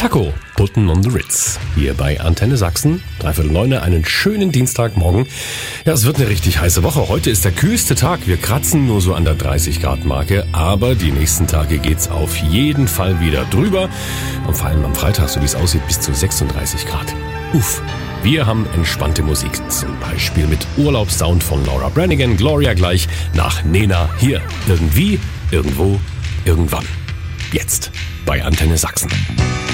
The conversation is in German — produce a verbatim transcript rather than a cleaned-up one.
Taco, Button on the Ritz. Hier bei Antenne Sachsen, dreiviertel neun, einen schönen Dienstagmorgen. Ja, es wird eine richtig heiße Woche. Heute ist der kühlste Tag. Wir kratzen nur so an der dreißig Grad Marke, aber die nächsten Tage geht's auf jeden Fall wieder drüber. Und vor allem am Freitag, so wie es aussieht, bis zu sechsunddreißig Grad. Uff. Wir haben entspannte Musik, zum Beispiel mit Urlaubssound von Laura Branigan, Gloria gleich nach Nena hier. Irgendwie, irgendwo, irgendwann. Jetzt bei Antenne Sachsen.